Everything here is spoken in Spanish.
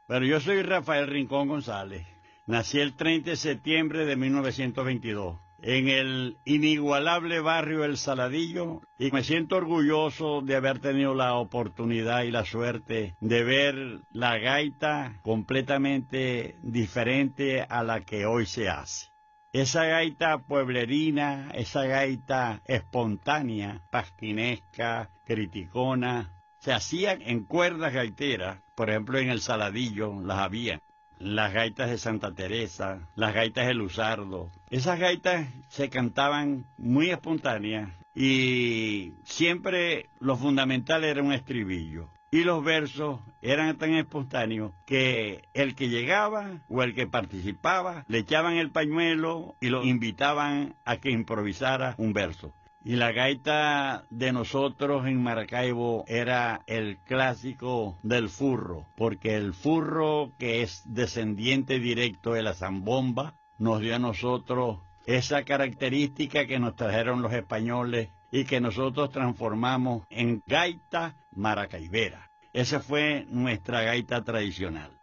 Pero yo soy Rafael Rincón González. Nací el 30 de septiembre de 1922 en el inigualable barrio El Saladillo y me siento orgulloso de haber tenido la oportunidad y la suerte de ver la gaita completamente diferente a la que hoy se hace. Esa gaita pueblerina, esa gaita espontánea, pasquinesca, criticona, se hacían en cuerdas gaiteras, por ejemplo en El Saladillo las había. Las gaitas de Santa Teresa, las gaitas de Luzardo. Esas gaitas se cantaban muy espontáneas y siempre lo fundamental era un estribillo. Y los versos eran tan espontáneos que el que llegaba o el que participaba le echaban el pañuelo y lo invitaban a que improvisara un verso. Y la gaita de nosotros en Maracaibo era el clásico del furro, porque el furro, que es descendiente directo de la zambomba, nos dio a nosotros esa característica que nos trajeron los españoles y que nosotros transformamos en gaita maracaibera. Esa fue nuestra gaita tradicional.